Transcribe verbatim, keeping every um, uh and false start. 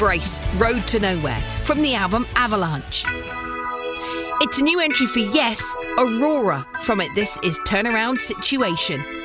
Embrace, Road to Nowhere, from the album Avalanche. It's a new entry for Yes, Aurora. From it, this is Turnaround Situation.